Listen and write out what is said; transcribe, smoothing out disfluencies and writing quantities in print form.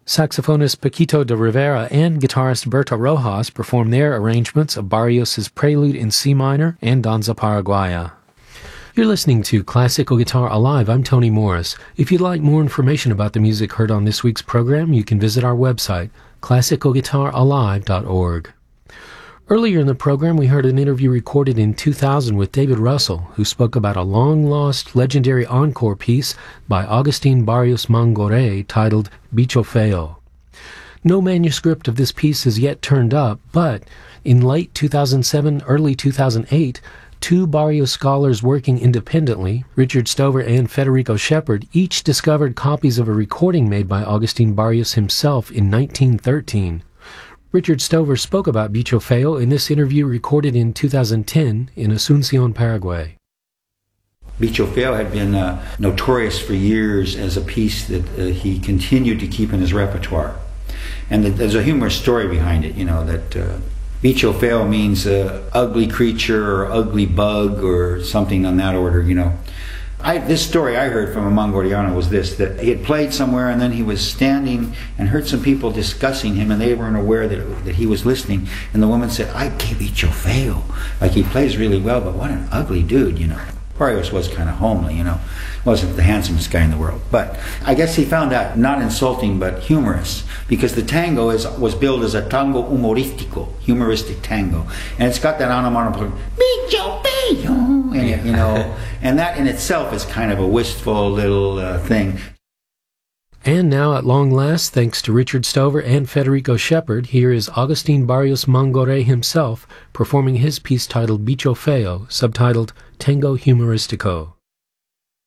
Saxophonist Paquito de Rivera and guitarist Berto Rojas perform their arrangements of Barrios' Prelude in C minor and Danza Paraguaya. You're listening to Classical Guitar Alive. I'm Tony Morris. If you'd like more information about the music heard on this week's program, you can visit our website, classicalguitaralive.org. Earlier in the program, we heard an interview recorded in 2000 with David Russell, who spoke about a long-lost legendary encore piece by Agustin Barrios Mangoré titled Bicho Feo. No manuscript of this piece has yet turned up, but in late 2007, early 2008, two Barrios scholars working independently, Richard Stover and Federico Shepard, each discovered copies of a recording made by Agustin Barrios himself in 1913. Richard Stover spoke about Bicho Feo in this interview recorded in 2010 in Asunción, Paraguay. Bicho Feo had been notorious for years as a piece that he continued to keep in his repertoire. And there's a humorous story behind it, that Bicho Feo means ugly creature or ugly bug or something on that order, This story I heard from a Mangoriano was this, that he had played somewhere and then he was standing and heard some people discussing him and they weren't aware that he was listening. And the woman said, "Ay, que Bicho Feo." Like, he plays really well, but what an ugly dude, Barrios was kind of homely, wasn't the handsomest guy in the world. But I guess he found that not insulting but humorous, because the tango was billed as a tango humorístico, humoristic tango. And it's got that onomatopoeia, Bicho Feo, and that in itself is kind of a wistful little thing. And now, at long last, thanks to Richard Stover and Federico Shepard, here is Agustin Barrios Mangoré himself performing his piece titled Bicho Feo, subtitled Tango Humoristico.